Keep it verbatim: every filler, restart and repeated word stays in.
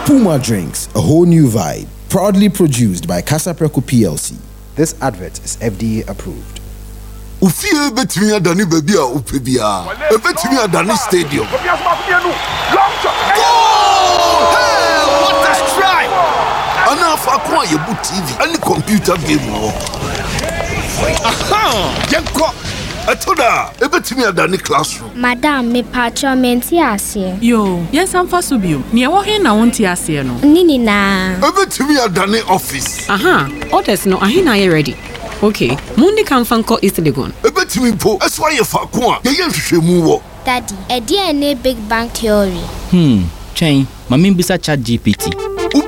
Puma Drinks, a whole new vibe. Proudly produced by Casapreco P L C. This advert is F D A approved. Ufie betimi adani baby a upebia. E betimi adani stadium. Hey, what a strike! Ana fa kwa yebu T V, any computer game wo. Aha! Yenko. Atoda, e betimi adani classroom. Madam, me patro menti ase. Yo, yes am fa so bio. Ne wo he na wonti ase no. Nini na. E betimi adani office. Aha, orders no ahe na ye ready. Okay, Mundi can fanko East Legon. E betimi po, eso ye fa ko a, ye ye hwehwemu wo. Daddy, e dia ne Big Bang Theory. Hmm, chain, mami bisa chat G P T.